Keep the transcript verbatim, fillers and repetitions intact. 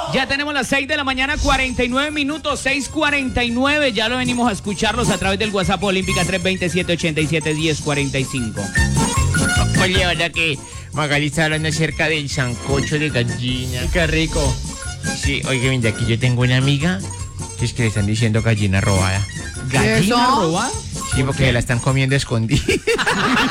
Ya tenemos las seis de la mañana, cuarenta y nueve minutos, seis cuarenta y nueve. Ya lo venimos a escucharlos a través del WhatsApp Olímpica tres dos cero, siete ocho siete, uno cero cuatro cinco. Oye, ¿verdad que Magali está hablando acerca del sancocho de gallina? Qué rico. Sí, oye, mira, aquí yo tengo una amiga que es que le están diciendo gallina robada. ¿Gallina ¿Eso? robada? Sí, porque la están comiendo escondida.